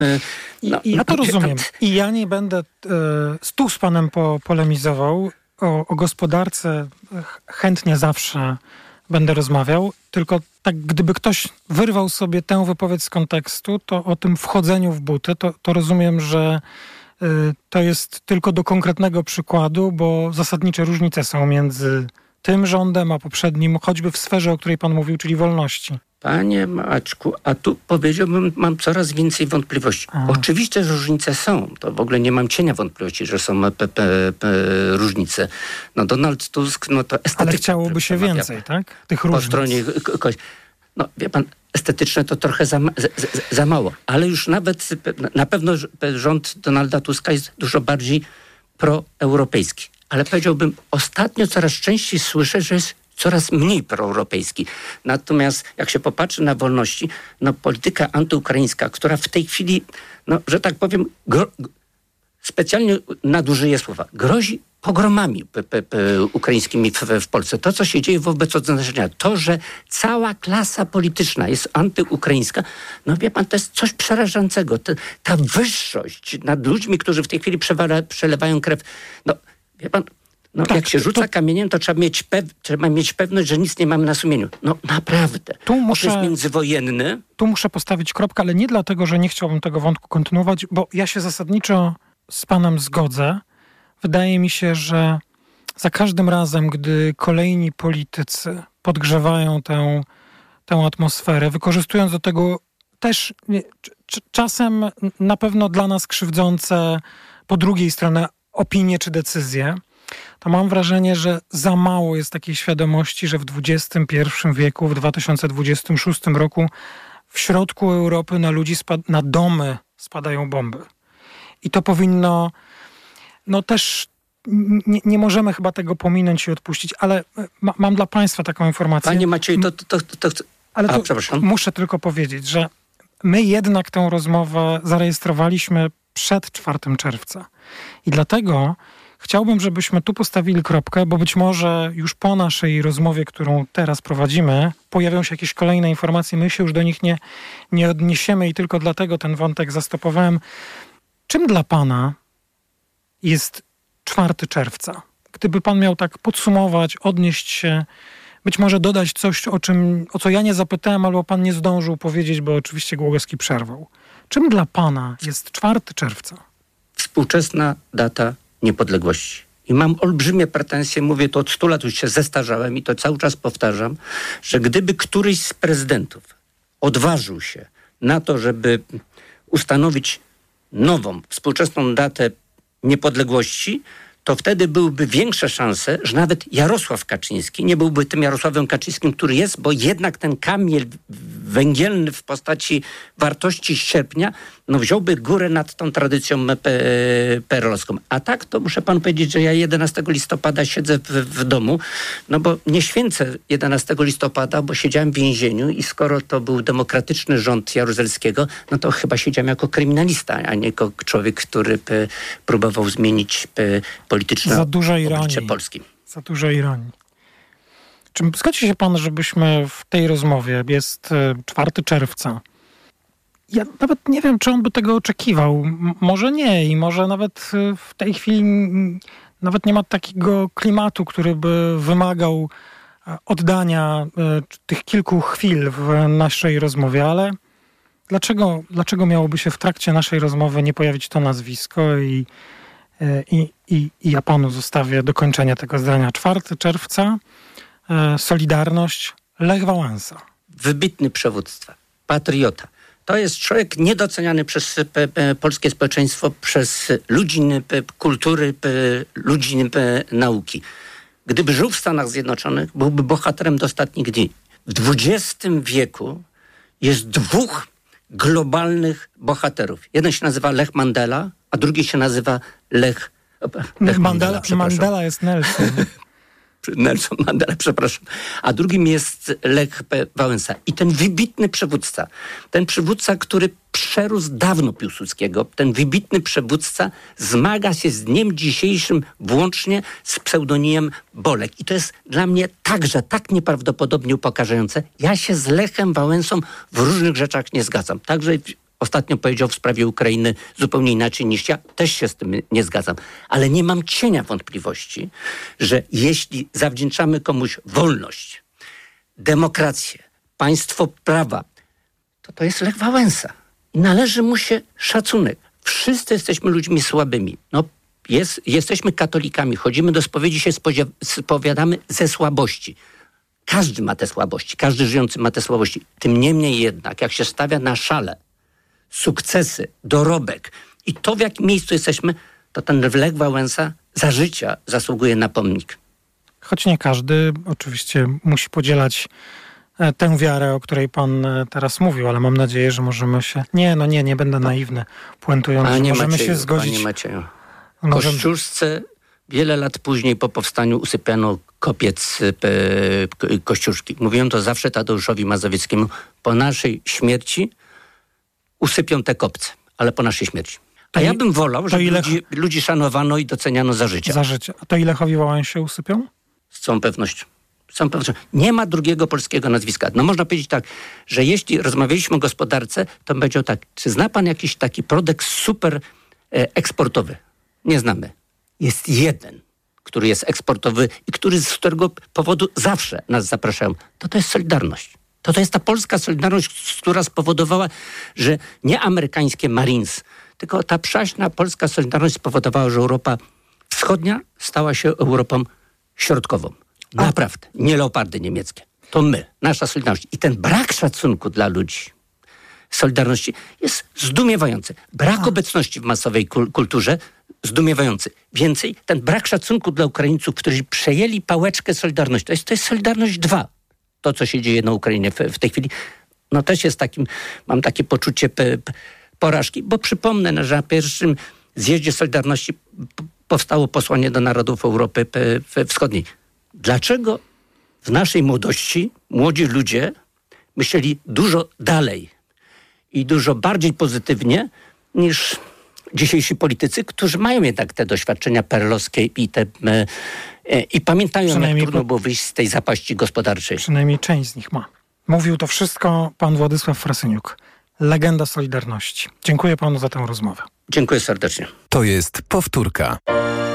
Ja to rozumiem. I ja nie będę tu z panem polemizował. O gospodarce chętnie zawsze będę rozmawiał, tylko tak gdyby ktoś wyrwał sobie tę wypowiedź z kontekstu, to o tym wchodzeniu w buty, to rozumiem, że to jest tylko do konkretnego przykładu, bo zasadnicze różnice są między tym rządem a poprzednim, choćby w sferze, o której pan mówił, czyli wolności. Panie Maćku, a tu powiedziałbym, mam coraz więcej wątpliwości. Oczywiście, że różnice są. To w ogóle nie mam cienia wątpliwości, że są różnice. No Donald Tusk, no to estetycznie. Ale chciałoby się więcej, tak? Tych różnic. Po stronie no wie pan, estetyczne to trochę za mało. Ale już nawet na pewno rząd Donalda Tuska jest dużo bardziej proeuropejski. Ale powiedziałbym, ostatnio coraz częściej słyszę, że jest coraz mniej proeuropejski. Natomiast jak się popatrzy na wolności, no polityka antyukraińska, która w tej chwili, no że tak powiem, specjalnie nadużyję słowa, grozi pogromami ukraińskimi w Polsce. To, co się dzieje wobec odznaczenia, to, że cała klasa polityczna jest antyukraińska, no wie pan, to jest coś przerażającego. Ta wyższość nad ludźmi, którzy w tej chwili przelewają krew. No wie pan, no tak, jak się rzuca kamieniem, to trzeba mieć pewność, że nic nie mamy na sumieniu. No naprawdę. To jest międzywojenny. Tu muszę postawić kropkę, ale nie dlatego, że nie chciałbym tego wątku kontynuować, bo ja się zasadniczo z panem zgodzę. Wydaje mi się, że za każdym razem, gdy kolejni politycy podgrzewają tę atmosferę, wykorzystując do tego też czasem na pewno dla nas krzywdzące po drugiej stronie opinie czy decyzje, to mam wrażenie, że za mało jest takiej świadomości, że w XXI wieku, w 2026 roku w środku Europy na ludzi, na domy spadają bomby. I to powinno, no też nie możemy chyba tego pominąć i odpuścić, ale mam dla państwa taką informację. Panie Maciej, przepraszam. Muszę tylko powiedzieć, że my jednak tę rozmowę zarejestrowaliśmy przed 4 czerwca. I dlatego chciałbym, żebyśmy tu postawili kropkę, bo być może już po naszej rozmowie, którą teraz prowadzimy, pojawią się jakieś kolejne informacje. My się już do nich nie odniesiemy i tylko dlatego ten wątek zastopowałem. Czym dla pana jest 4 czerwca? Gdyby pan miał tak podsumować, odnieść się, być może dodać coś, o co ja nie zapytałem, albo pan nie zdążył powiedzieć, bo oczywiście Głogowski przerwał. Czym dla pana jest 4 czerwca? Współczesna data niepodległości. I mam olbrzymie pretensje, mówię to od 100 lat, już się zestarzałem i to cały czas powtarzam, że gdyby któryś z prezydentów odważył się na to, żeby ustanowić nową, współczesną datę niepodległości, to wtedy byłyby większe szanse, że nawet Jarosław Kaczyński nie byłby tym Jarosławem Kaczyńskim, który jest, bo jednak ten kamień węgielny w postaci wartości sierpnia, no wziąłby górę nad tą tradycją PRL-owską. A tak to muszę panu powiedzieć, że ja 11 listopada siedzę w domu, no bo nie święcę 11 listopada, bo siedziałem w więzieniu i skoro to był demokratyczny rząd Jaruzelskiego, no to chyba siedziałem jako kryminalista, a nie jako człowiek, który próbował zmienić polityczne oblicze Polski. Za dużo ironii. Czy zgodzi się pan, żebyśmy w tej rozmowie, jest 4 czerwca, ja nawet nie wiem, czy on by tego oczekiwał. Może nie i może nawet w tej chwili nawet nie ma takiego klimatu, który by wymagał oddania tych kilku chwil w naszej rozmowie, ale dlaczego miałoby się w trakcie naszej rozmowy nie pojawić to nazwisko i ja panu zostawię dokończenie tego zdania. 4 czerwca, Solidarność, Lech Wałęsa. Wybitny przywódca, patriota. To jest człowiek niedoceniany przez polskie społeczeństwo, przez ludzi kultury, ludzi nauki. Gdyby żył w Stanach Zjednoczonych, byłby bohaterem do ostatnich dni. W XX wieku jest 2 globalnych bohaterów. Jeden się nazywa Lech Mandela, a drugi się nazywa Lech Mandela jest Nelson. Nelson Mandela, przepraszam. A drugim jest Lech Wałęsa. I ten wybitny przywódca, który przerósł dawno Piłsudskiego, ten wybitny przywódca zmaga się z dniem dzisiejszym włącznie z pseudonimem Bolek. I to jest dla mnie także tak nieprawdopodobnie upokarzające. Ja się z Lechem Wałęsą w różnych rzeczach nie zgadzam. Także ostatnio powiedział w sprawie Ukrainy zupełnie inaczej niż ja. Też się z tym nie zgadzam. Ale nie mam cienia wątpliwości, że jeśli zawdzięczamy komuś wolność, demokrację, państwo prawa, to jest Lech Wałęsa. I należy mu się szacunek. Wszyscy jesteśmy ludźmi słabymi. Jesteśmy katolikami, chodzimy do spowiedzi, się spowiadamy ze słabości. Każdy ma te słabości, każdy żyjący ma te słabości. Tym niemniej jednak, jak się stawia na szale sukcesy, dorobek i to, w jakim miejscu jesteśmy, to ten Lech Wałęsa za życia zasługuje na pomnik. Choć nie każdy oczywiście musi podzielać tę wiarę, o której pan teraz mówił, ale mam nadzieję, że możemy się... Nie będę naiwny, puentując, że możemy się zgodzić. Panie Macieju, w Kościuszce wiele lat później po powstaniu usypiano kopiec Kościuszki. Mówiłem to zawsze Tadeuszowi Mazowieckiemu. Po naszej śmierci usypią te kopce, ale po naszej śmierci. A ja bym wolał, żeby ludzi szanowano i doceniano za życia. Za życie. A to i Lechowi Wałęsie usypią? Z całą pewnością. Nie ma drugiego polskiego nazwiska. Można powiedzieć tak, że jeśli rozmawialiśmy o gospodarce, to bym powiedział tak, czy zna pan jakiś taki produkt super eksportowy? Nie znamy. Jest jeden, który jest eksportowy i z którego powodu zawsze nas zapraszają. To jest Solidarność. To jest ta polska Solidarność, która spowodowała, że nie amerykańskie Marines, tylko ta przaśna polska Solidarność spowodowała, że Europa Wschodnia stała się Europą Środkową. Naprawdę. Nie leopardy niemieckie. To my, nasza Solidarność. I ten brak szacunku dla ludzi, Solidarności jest zdumiewający. Brak obecności w masowej kulturze zdumiewający. Więcej, ten brak szacunku dla Ukraińców, którzy przejęli pałeczkę Solidarności. To jest Solidarność 2. To, co się dzieje na Ukrainie w tej chwili, też jest takim, mam takie poczucie porażki, bo przypomnę, że na pierwszym zjeździe Solidarności powstało posłanie do narodów Europy Wschodniej. Dlaczego w naszej młodości młodzi ludzie myśleli dużo dalej i dużo bardziej pozytywnie niż dzisiejsi politycy, którzy mają jednak te doświadczenia perelowskie i pamiętają, jak trudno było wyjść z tej zapaści gospodarczej. Przynajmniej część z nich ma. Mówił to wszystko pan Władysław Frasyniuk, legenda Solidarności. Dziękuję panu za tę rozmowę. Dziękuję serdecznie. To jest powtórka.